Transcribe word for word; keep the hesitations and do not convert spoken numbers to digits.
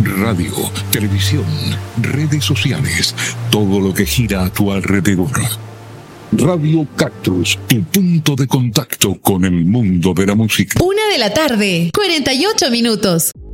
radio, televisión, redes sociales, todo lo que gira a tu alrededor. Radio Cactus, tu punto de contacto con el mundo de la música. Una de la tarde, cuarenta y ocho minutos.